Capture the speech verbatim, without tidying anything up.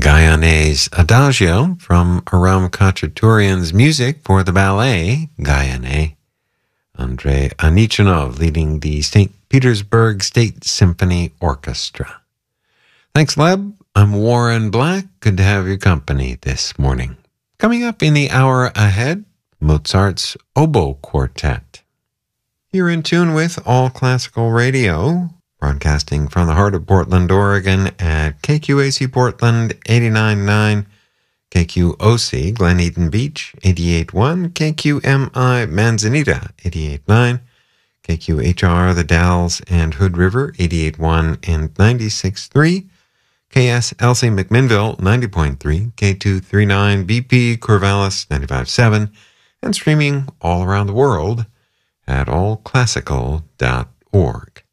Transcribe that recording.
Gayanese Adagio from Aram Khachaturian's music for the ballet Gayane. Andrei Anichanov leading the Saint Petersburg State Symphony Orchestra. Thanks, Leb. I'm Warren Black. Good to have your company this morning. Coming up in the hour ahead, Mozart's Oboe Quartet. You're in tune with All Classical Radio, broadcasting from the heart of Portland, Oregon at K Q A C Portland eighty-nine point nine, K Q O C Glen Eden Beach eighty-eight point one, K Q M I Manzanita eighty-eight point nine, K Q H R The Dalles and Hood River eighty-eight point one and ninety-six point three, K S L C McMinnville ninety point three, K two thirty-nine B P Corvallis ninety-five point seven, and streaming all around the world at all classical dot org.